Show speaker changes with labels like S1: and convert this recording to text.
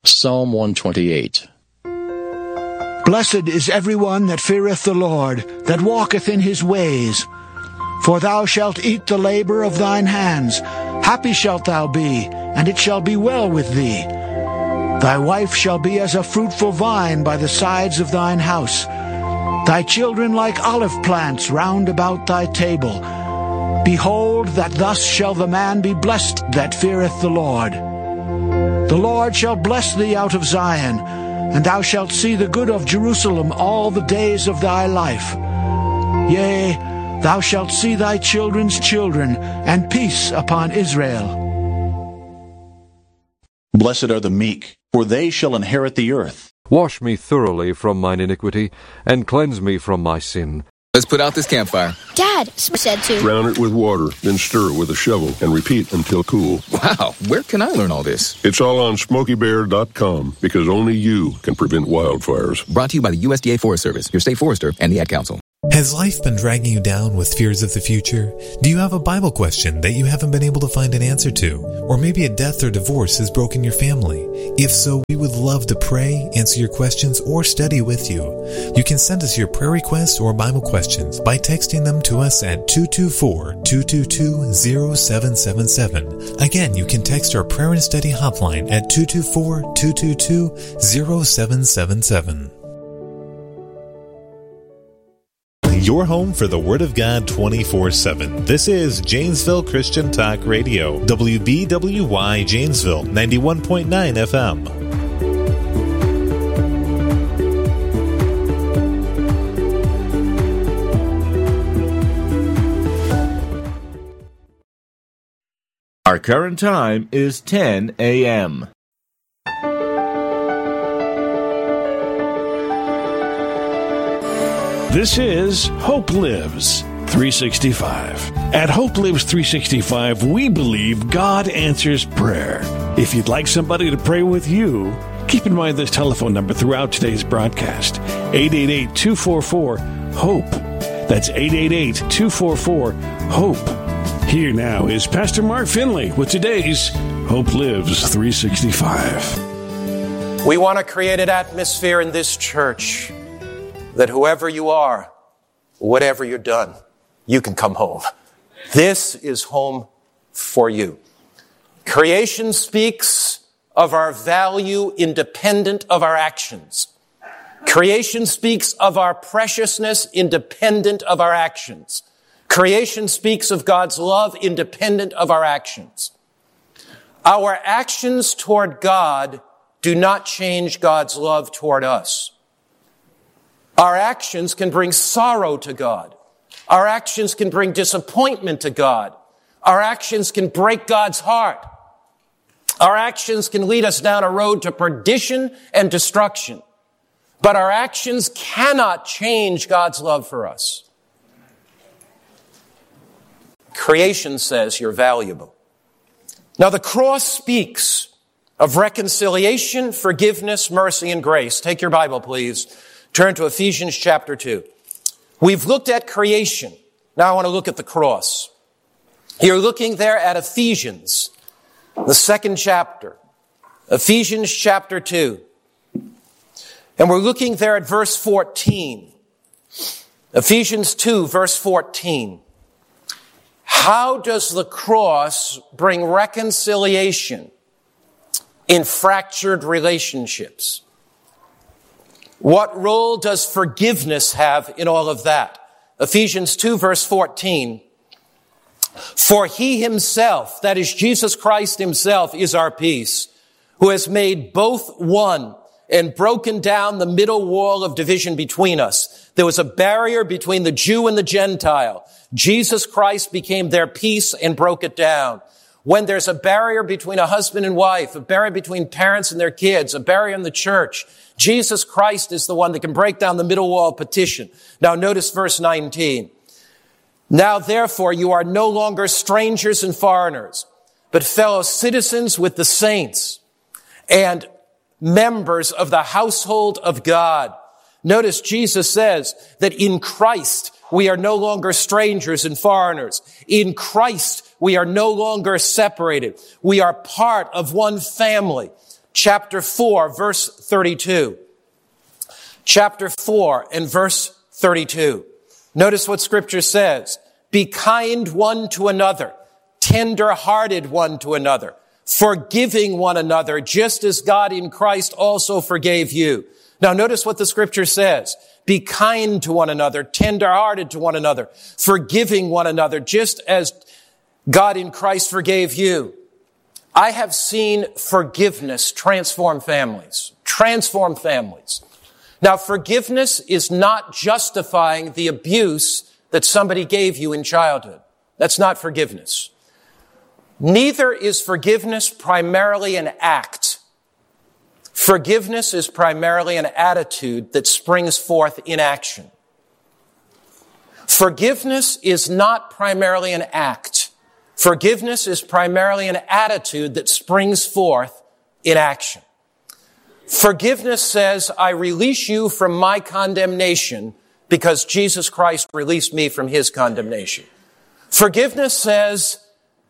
S1: Psalm 128.
S2: Blessed is everyone that feareth the Lord, that walketh in his ways. For thou shalt eat the labor of thine hands. Happy shalt thou be, and it shall be well with thee. Thy wife shall be as a fruitful vine by the sides of thine house. Thy children like olive plants round about thy table. Behold, that thus shall the man be blessed that feareth the Lord. The Lord shall bless thee out of Zion, and thou shalt see the good of Jerusalem all the days of thy life. Yea, thou shalt see thy children's children, and peace upon Israel.
S3: Blessed are the meek, for they shall inherit the earth.
S4: Wash me thoroughly from mine iniquity, and cleanse me from my sin.
S5: Let's put out this campfire.
S6: Dad said to.
S7: Drown it with water, then stir it with a shovel, and repeat until cool.
S5: Wow, where can I learn all this?
S7: It's all on SmokeyBear.com, because only you can prevent wildfires.
S5: Brought to you by the USDA Forest Service, your state forester, and the Ad Council.
S8: Has life been dragging you down with fears of the future? Do you have a Bible question that you haven't been able to find an answer to? Or maybe a death or divorce has broken your family? If so, we would love to pray, answer your questions, or study with you. You can send us your prayer requests or Bible questions by texting them to us at 224-222-0777. Again, you can text our prayer and study hotline at 224-222-0777. Your home for the Word of God 24/7. This is Janesville Christian Talk Radio, WBWY Janesville, 91.9 FM.
S9: Our current time is 10 a.m.
S10: This is Hope Lives 365. At Hope Lives 365, we believe God answers prayer. If you'd like somebody to pray with you, keep in mind this telephone number throughout today's broadcast, 888-244-HOPE. That's 888-244-HOPE. Here now is Pastor Mark Finley with today's Hope Lives 365.
S11: We want to create an atmosphere in this church that whoever you are, whatever you've done, you can come home. This is home for you. Creation speaks of our value independent of our actions. Creation speaks of our preciousness independent of our actions. Creation speaks of God's love independent of our actions. Our actions toward God do not change God's love toward us. Our actions can bring sorrow to God. Our actions can bring disappointment to God. Our actions can break God's heart. Our actions can lead us down a road to perdition and destruction. But our actions cannot change God's love for us. Creation says you're valuable. Now the cross speaks of reconciliation, forgiveness, mercy, and grace. Take your Bible, please. Turn to Ephesians chapter 2. We've looked at creation. Now I want to look at the cross. You're looking there at Ephesians, the second chapter. Ephesians chapter 2. And we're looking there at verse 14. Ephesians 2, verse 14. How does the cross bring reconciliation in fractured relationships? What role does forgiveness have in all of that? Ephesians 2, verse 14. For he himself, that is Jesus Christ himself, is our peace, who has made both one and broken down the middle wall of division between us. There was a barrier between the Jew and the Gentile. Jesus Christ became their peace and broke it down. When there's a barrier between a husband and wife, a barrier between parents and their kids, a barrier in the church, Jesus Christ is the one that can break down the middle wall of petition. Now notice verse 19. Now therefore you are no longer strangers and foreigners, but fellow citizens with the saints and members of the household of God. Notice Jesus says that in Christ we are no longer strangers and foreigners. In Christ we are no longer separated. We are part of one family. chapter 4, verse 32. Chapter 4 and verse 32. Notice what Scripture says. Be kind one to another, tender-hearted one to another, forgiving one another, just as God in Christ also forgave you. Now notice what the Scripture says. Be kind to one another, tender-hearted to one another, forgiving one another, just as God in Christ forgave you. I have seen forgiveness transform families. Transform families. Now, forgiveness is not justifying the abuse that somebody gave you in childhood. That's not forgiveness. Neither is forgiveness primarily an act. Forgiveness is primarily an attitude that springs forth in action. Forgiveness is not primarily an act. Forgiveness is primarily an attitude that springs forth in action. Forgiveness says, I release you from my condemnation because Jesus Christ released me from his condemnation. Forgiveness says,